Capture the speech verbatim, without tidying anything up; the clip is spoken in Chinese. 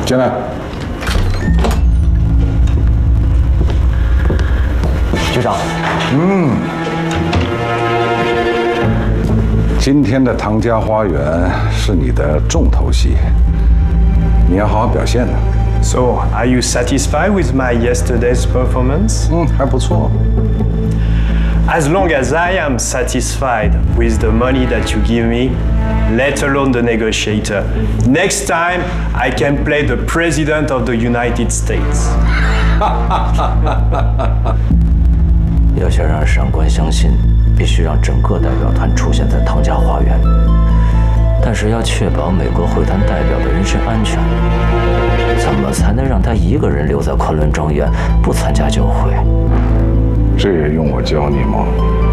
进来。 局长， 嗯，今天的唐家花园是你的重头戏，你要好好表现的。 So, are you satisfied with my yesterday's performance? 嗯，还不错。 As long as I am satisfied with the money that you give me, let alone the negotiator, next time I can play the President of the United States. 要想让上官相信，必须让整个代表团出现在唐家花园。但是要确保美国会谈代表的人身安全，怎么才能让他一个人留在昆仑庄园，不参加酒会？ 这也用我教你吗？